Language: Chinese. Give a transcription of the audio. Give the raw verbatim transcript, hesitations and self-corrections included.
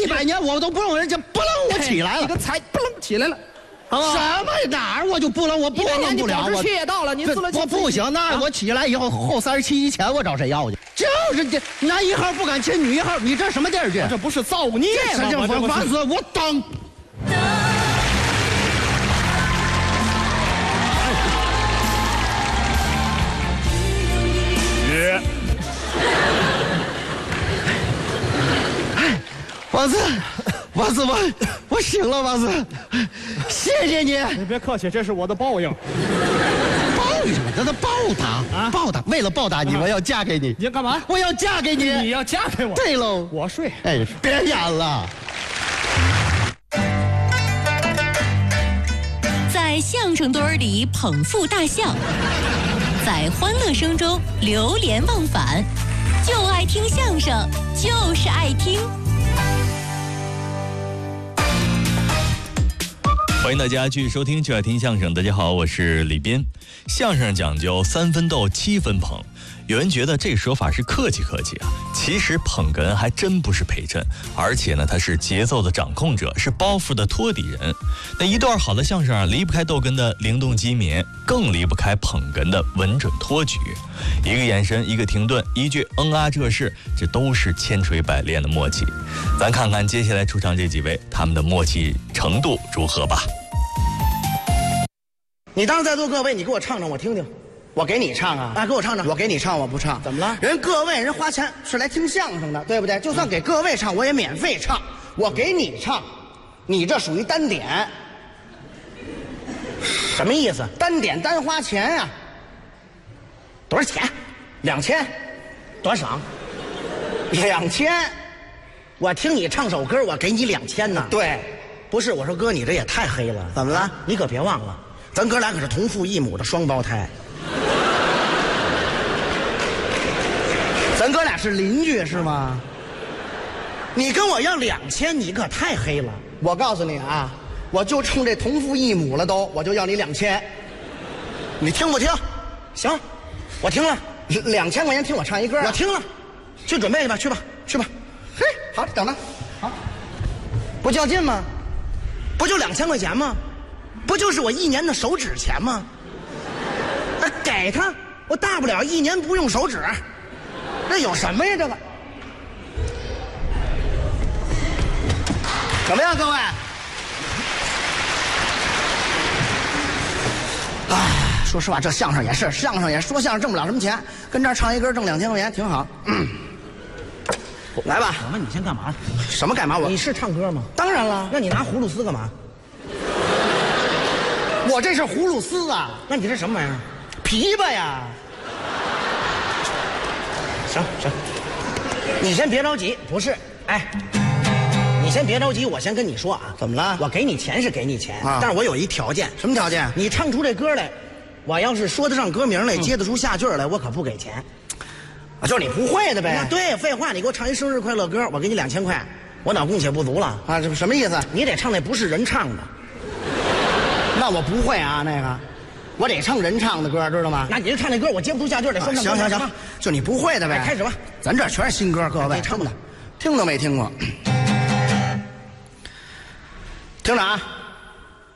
百年我都不能，人家不能我起来了， 你个才不能起来了。 什么哪儿我就不能，我不能不了， 我期也到了，您自了我不行，那我起来以后后三十七以前我找谁要去？就是这男一号不敢亲女一号，你这什么地儿去？ 这不是造孽吗？ 这我烦死我当。 约。 王子，王子，我我醒了，王子，谢谢你。 你别客气，这是我的报应。 报应什么？这是报答啊！报答，为了报答你，我要嫁给你。 你要干嘛？ 我要嫁给你。 你要嫁给我？ 对喽， 我睡。 哎，别演了。 在相声堆儿里捧腹大笑，在欢乐声中流连忘返，就爱听相声，就是爱听。 欢迎大家继续收听就爱听相声。大家好，我是李斌。相声讲究三分逗七分捧，有人觉得这个说法是客气客气啊，其实捧哏还真不是陪衬，而且呢，他是节奏的掌控者，是包袱的托底人。那一段好的相声啊，离不开逗哏的灵动机敏，更离不开捧哏的稳准托举。一个眼神，一个停顿，一句嗯啊这事，这都是千锤百炼的默契。咱看看接下来出场这几位，他们的默契程度如何吧。 你当在座各位，你给我唱唱，我听听。我给你唱啊！啊，给我唱唱。我给你唱，我不唱。怎么了？人各位人花钱是来听相声的，对不对？就算给各位唱，我也免费唱。我给你唱，你这属于单点。什么意思？单点单花钱呀、啊？多少钱？两千？多少？两千？我听你唱首歌，我给你两千呢。对，不是我说哥，你这也太黑了。怎么了？你可别忘了。咱哥俩可是同父异母的双胞胎，咱哥俩是邻居是吗？你跟我要两千，你可太黑了。我告诉你啊，我就冲这同父异母了都，我就要你两千。你听不听？行，我听了，两千块钱听我唱一歌、啊。我听了，去准备去吧，去吧，去吧。嘿，好，等着，好，不较劲吗？不就两千块钱吗？不就是我一年的手指钱吗？那给他，我大不了一年不用手指，那有什么呀？这个怎么样，各位？哎，说实话，这相声也是，相声也说相声挣不了什么钱，跟这儿唱一歌挣两千块钱挺好。嗯，来吧。 我问你先干嘛？ 什么干嘛？我你是唱歌吗？ 当然了。 那你拿葫芦丝干嘛？ 我这是葫芦丝啊， 那你这什么玩意儿？ 琵琶呀。 行行，你先别着急，不是，哎，你先别着急，我先跟你说啊， 怎么了？ 我给你钱是给你钱， 啊、 但是我有一条件。 什么条件？ 你唱出这歌来，我要是说得上歌名来，嗯、接得出下句来，我可不给钱。 啊，就是你不会的呗。 对，废话，你给我唱一生日快乐歌，我给你两千块，我脑供血不足了啊？这什么意思？ 你得唱那不是人唱的。 那我不会啊，那个，我得唱人唱的歌，知道吗？ 那你就唱那歌，我接不出下句，得说上。 行行行，就你不会的呗。 哎、开始吧， 咱这全是新歌，各位， 你唱的， 听都没听过。听着啊。